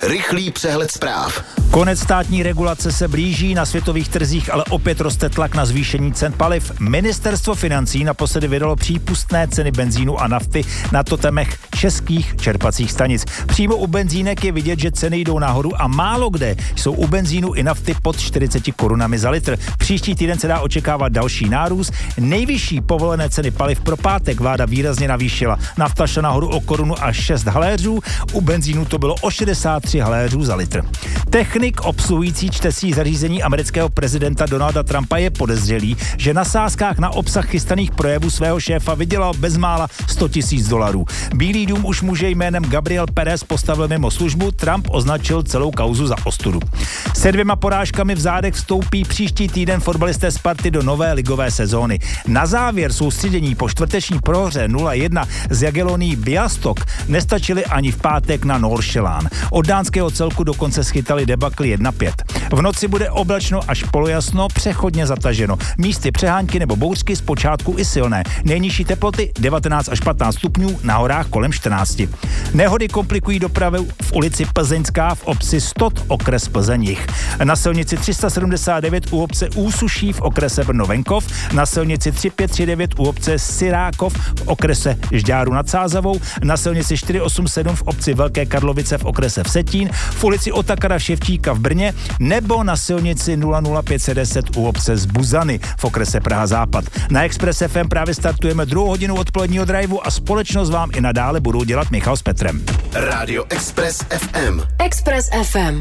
Rychlý přehled zpráv. Konec státní regulace se blíží, na světových trzích ale opět roste tlak na zvýšení cen paliv. Ministerstvo financí naposledy vydalo přípustné ceny benzínu a nafty na totemech českých čerpacích stanic. Přímo u benzínek je vidět, že ceny jdou nahoru a málo kde jsou u benzínu i nafty pod 40 korunami za litr. Příští týden se dá očekávat další nárůst. Nejvyšší povolené ceny paliv pro pátek vláda výrazně navýšila. Nafta šla nahoru o korunu až 6 haléřů, u benzínu to bylo o 63 haléřů za litr. Technik obsluhující čtecí zařízení amerického prezidenta Donalda Trumpa je podezřelý, že na sázkách na obsah chystaných projevů svého šéfa vydělal bezmála $100,000. Bílý dům už muže jménem Gabriel Perez postavil mimo službu, Trump označil celou kauzu za ostudu. Se 2 porážkami v zádech vstoupí příští týden fotbalisté Sparty do nové ligové sezóny. Na závěr soustředění po čtvrteční prohře 0-1 z Jagiellonii Białystok nestačili ani v pátek na Nordsjælland. Od dánského celku dokonce schytali debakl 1-5. V noci bude oblačno až polojasno, přechodně zataženo. Místy přehánky nebo bouřky, zpočátku i silné. Nejnižší teploty 19 až 15 stupňů, na horách kolem 14. Nehody komplikují dopravu v ulici Plzeňská v obci Stot, okres Plzeň-Jih. Na silnici 379 u obce Úsuší v okrese Brno-Venkov, na silnici 3539 u obce Sirákov v okrese Žďáru nad Sázavou, na silnici 487 v obci Velké Karlovice v okrese Vsetín, v ulici Otakara Ševčíka v Brně nebo na silnici 00510 u obce Zbuzany v okrese Praha Západ. Na Express FM právě startujeme 2. hodinu odpoledního driveu a společnost vám i nadále budou dělat Michal s Petrem. Rádio Express FM. Express FM.